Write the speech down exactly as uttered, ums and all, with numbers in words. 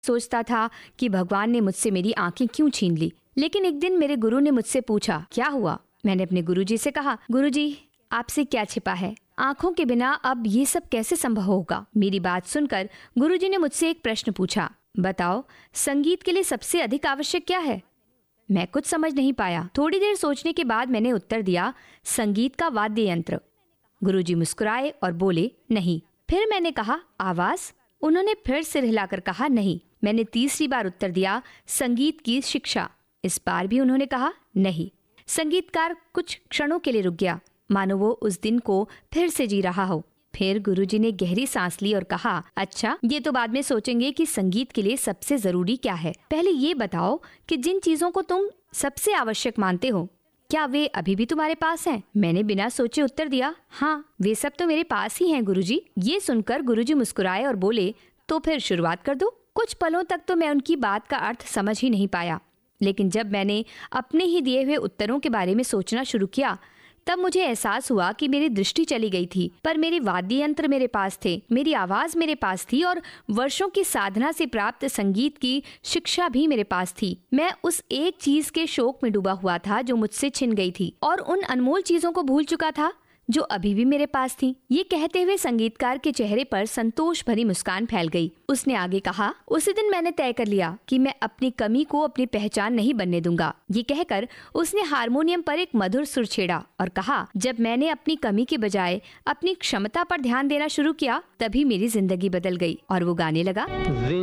सोचता था कि भगवान ने मुझसे मेरी आंखें क्यों छीन ली। लेकिन एक दिन मेरे गुरु ने मुझसे पूछा, क्या हुआ? मैंने अपने गुरुजी से कहा, गुरुजी, आपसे क्या छिपा है? आंखों के बिना अब ये सब कैसे संभव होगा? मेरी बात सुनकर गुरुजी ने मुझसे एक प्रश्न पूछा, बताओ, संगीत के लिए सबसे अधिक आवश्यक क्या है? मैं कुछ समझ नहीं पाया। थोड़ी देर सोचने के बाद मैंने उत्तर दिया, संगीत का वाद्य यंत्र। गुरुजी मुस्कुराए और बोले, नहीं। फिर मैंने कहा, आवाज? उन्होंने फिर सिर हिलाकर कहा, नहीं। मैंने तीसरी बार उत्तर दिया, संगीत की शिक्षा। इस बार भी उन्होंने कहा, नहीं। संगीतकार कुछ क्षणों के लिए रुक गया, मानो वो उस दिन को फिर से जी रहा हो। फिर गुरुजी ने गहरी सांस ली और कहा, अच्छा, ये तो बाद में सोचेंगे कि संगीत के लिए सबसे जरूरी क्या है। पहले ये बताओ कि जिन चीजों को तुम सबसे आवश्यक मानते हो, क्या वे अभी भी तुम्हारे पास हैं? मैंने बिना सोचे उत्तर दिया, हाँ, वे सब तो मेरे पास ही हैं गुरुजी। ये सुनकर गुरुजी मुस्कुराए और बोले, तो फिर शुरुआत कर दो। कुछ पलों तक तो मैं उनकी बात का अर्थ समझ ही नहीं पाया, लेकिन जब मैंने अपने ही दिए हुए उत्तरों के बारे में सोचना शुरू किया, तब मुझे एहसास हुआ कि मेरी दृष्टि चली गई थी, पर मेरे वाद्य यंत्र मेरे पास थे, मेरी आवाज मेरे पास थी और वर्षों की साधना से प्राप्त संगीत की शिक्षा भी मेरे पास थी। मैं उस एक चीज के शोक में डूबा हुआ था जो मुझसे छिन गई थी, और उन अनमोल चीजों को भूल चुका था जो अभी भी मेरे पास थी। ये कहते हुए संगीतकार के चेहरे पर संतोष भरी मुस्कान फैल गई। उसने आगे कहा, उसी दिन मैंने तय कर लिया कि मैं अपनी कमी को अपनी पहचान नहीं बनने दूंगा। ये कहकर उसने हारमोनियम पर एक मधुर सुर छेड़ा और कहा, जब मैंने अपनी कमी के बजाय अपनी क्षमता पर ध्यान देना शुरू किया, तभी मेरी जिंदगी बदल गई। और वो गाने लगा,